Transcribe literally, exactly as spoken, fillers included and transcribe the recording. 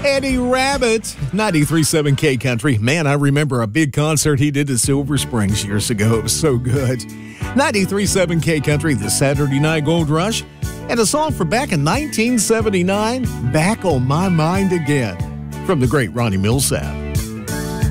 Eddie Rabbitt, ninety-three point seven K Country. Man, I remember a big concert he did at Silver Springs years ago. It was so good. ninety-three point seven K Country, the Saturday Night Gold Rush, and a song from back in nineteen seventy-nine, Back on My Mind Again, from the great Ronnie Milsap.